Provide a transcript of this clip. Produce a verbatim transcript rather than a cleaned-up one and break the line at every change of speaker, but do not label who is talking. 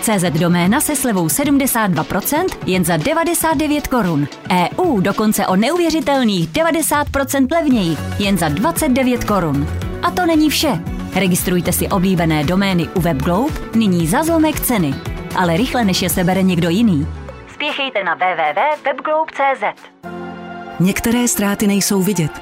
C Z doména se slevou sedmdesát dva procent jen za devadesát devět korun. E U dokonce o neuvěřitelných devadesát procent levněji jen za dvacet devět korun. A to není vše. Registrujte si oblíbené domény u WebGlobe nyní za zlomek ceny. Ale rychle, než je sebere někdo jiný. Spěchejte na w w w tečka webglobe tečka c z.
Některé ztráty nejsou vidět,